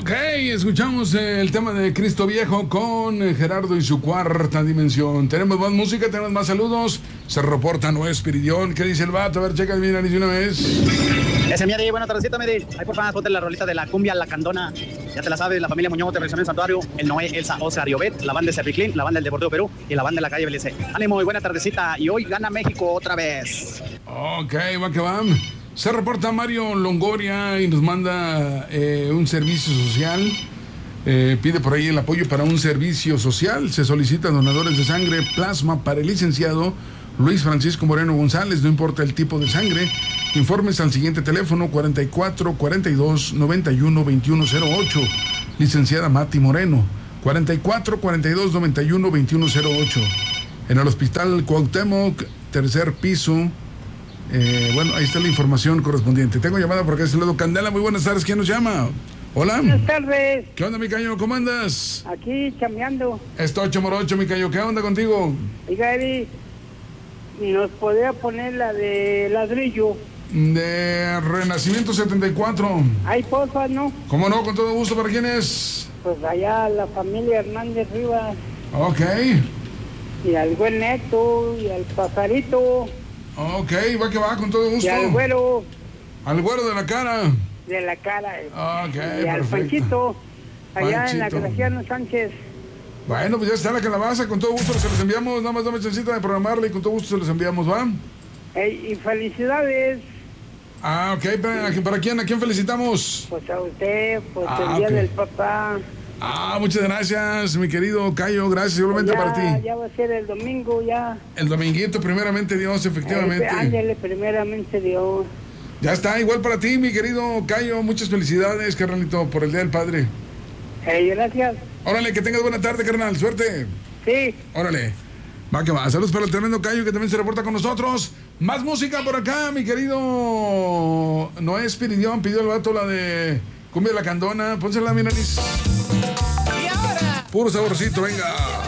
Ok, escuchamos el tema de Cristo Viejo con Gerardo y su cuarta dimensión. Tenemos más música, tenemos más saludos. Se reporta Noé Espiridión. ¿Qué dice el vato? A ver, checa el bien de una vez. Ese Medi, buena tardecita, Medi. Ahí por favor, ponte la rolita de la cumbia La Candona. Ya te la sabes, la familia Muñoz, te presionó en el santuario. El Noé, Elsa, Oscar y Obed, la banda de Cerriclín, la banda del Deportivo Perú y la banda de la calle Belice. Ánimo y buena tardecita. Y hoy gana México otra vez. Ok, va que va. Se reporta Mario Longoria y nos manda un servicio social. Pide por ahí el apoyo para un servicio social. Se solicitan donadores de sangre plasma para el licenciado Luis Francisco Moreno González, no importa el tipo de sangre. Informes al siguiente teléfono 44 42 91 21 08. Licenciada Mati Moreno, 44 42 91 21 08. En el Hospital Cuauhtémoc, tercer piso. Bueno, ahí está la información correspondiente. Tengo llamada por acá, este lado. Candela, muy buenas tardes. ¿Quién nos llama? Hola. Buenas tardes. ¿Qué onda, mi caño? ¿Cómo andas? Aquí chambeando. Estoy morocho, mi caño. ¿Qué onda contigo? Oiga, Eddie, ¿nos podría poner la de ladrillo? De Renacimiento 74. Ay, porfa, ¿no? ¿Cómo no? Con todo gusto. ¿Para quién es? Pues allá la familia Hernández Rivas. Ok. Y al buen Neto, y al Pajarito. Ok, va que va, con todo gusto. Y al güero. Al güero de la cara. De la cara. Ok, y al perfecto. Panchito, allá en la Panchito. Graciano Sánchez. Bueno, pues ya está la calabaza, con todo gusto se los enviamos. Nada más dame chancita de programarla y con todo gusto se los enviamos, ¿va? Y felicidades. Ah, ok, ¿para quién? ¿A quién felicitamos? Pues a usted, pues el día ok. del papá. Ah, muchas gracias, mi querido Cayo, gracias igualmente para ti. Ya va a ser el domingo, ya. El dominguito, primeramente Dios, efectivamente. Ándale, primeramente Dios. Ya está, igual para ti, mi querido Cayo, muchas felicidades, carnalito, por el Día del Padre. Gracias. Órale, que tengas buena tarde, carnal, suerte. Sí. Órale, va que va. Saludos para el tremendo Cayo que también se reporta con nosotros. Más música por acá, mi querido Noé Espiridión, pidió el vato la de Cumbia La Candona. Pónsela, mi nariz. Y ahora, Puro saborcito, venga.